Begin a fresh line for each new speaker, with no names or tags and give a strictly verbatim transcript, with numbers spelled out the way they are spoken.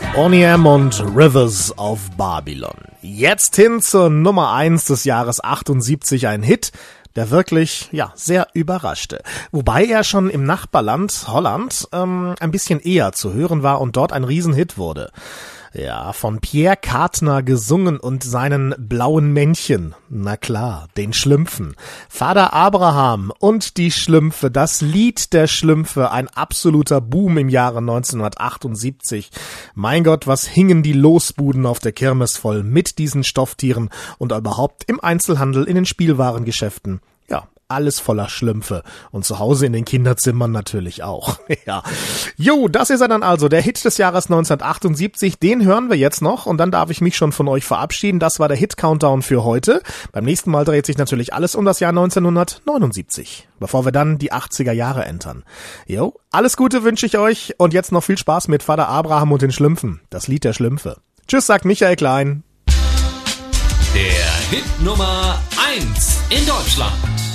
Boney M. und Rivers of Babylon. Jetzt hin zur Nummer eins des Jahres achtundsiebzig, ein Hit, der wirklich, ja, sehr überraschte. Wobei er schon im Nachbarland Holland ähm, ein bisschen eher zu hören war und dort ein Riesenhit wurde. Ja, von Pierre Kartner gesungen und seinen blauen Männchen. Na klar, den Schlümpfen. Vater Abraham und die Schlümpfe, das Lied der Schlümpfe, ein absoluter Boom im Jahre neunzehnhundertachtundsiebzig. Mein Gott, was hingen die Losbuden auf der Kirmes voll mit diesen Stofftieren und überhaupt im Einzelhandel, in den Spielwarengeschäften. Ja, alles voller Schlümpfe. Und zu Hause in den Kinderzimmern natürlich auch. Ja. Jo, das ist er dann also, der Hit des Jahres neunzehnhundertachtundsiebzig. Den hören wir jetzt noch und dann darf ich mich schon von euch verabschieden. Das war der Hit-Countdown für heute. Beim nächsten Mal dreht sich natürlich alles um das Jahr neunzehnhundertneunundsiebzig, bevor wir dann die achtziger Jahre entern. Jo, alles Gute wünsche ich euch und jetzt noch viel Spaß mit Vater Abraham und den Schlümpfen. Das Lied der Schlümpfe. Tschüss, sagt Michael Klein.
Der Hit Nummer eins in Deutschland.